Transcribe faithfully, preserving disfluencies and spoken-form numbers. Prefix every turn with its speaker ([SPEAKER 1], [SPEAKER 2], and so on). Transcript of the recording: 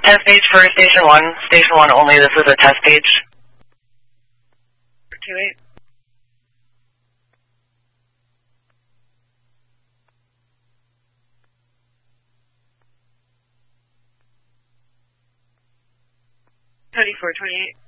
[SPEAKER 1] Test page for station one. Station one only. This is a test page. For two eight. Twenty-four twenty-eight.